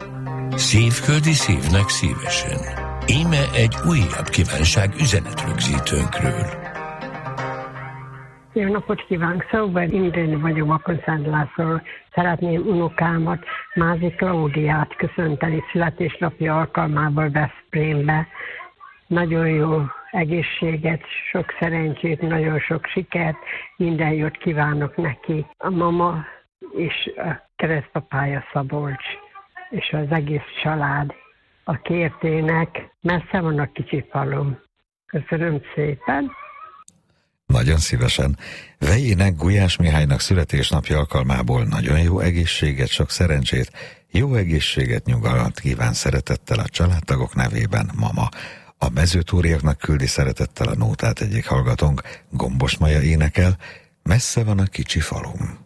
Szívföldi szívnek szívesen. Íme egy újabb kívánság üzenetrögzítőnkről. Jó napot kívánok! Szóval Imrén vagyok, Makon-Szent Lászlóról. Szeretném unokámat, Mázi Klaudiát köszönteni születésnapi alkalmából Veszprémbe. Nagyon jó egészséget, sok szerencsét, nagyon sok sikert, minden jót kívánok neki. A mama és a keresztapája Szabolcs, és az egész család a Kértének. Messze van a kicsi falum. Köszönöm szépen! Nagyon szívesen. Vejének, Gulyás Mihálynak születésnapja alkalmából nagyon jó egészséget, sok szerencsét, jó egészséget, nyugalmat kíván szeretettel a családtagok nevében mama. A mezőtúriaknak küldi szeretettel a nótát egyik hallgatónk, Gombos Maja énekel, Messze van a kicsi falum.